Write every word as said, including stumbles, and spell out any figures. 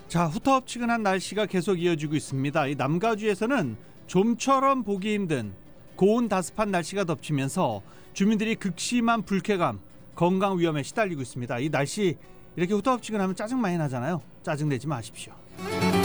자, 후텁지근한 날씨가 계속 이어지고 있습니다. 이 남가주에서는 좀처럼 보기 힘든 고온 다습한 날씨가 덮치면서 주민들이 극심한 불쾌감, 건강 위험에 시달리고 있습니다. 이 날씨 이렇게 후텁지근하면 짜증 많이 나잖아요. 짜증내지 마십시오.